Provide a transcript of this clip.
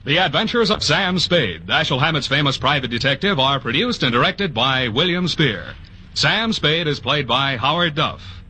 The Adventures of Sam Spade, Dashiell Hammett's famous private detective, are produced and directed by William Spear. Sam Spade is played by Howard Duff.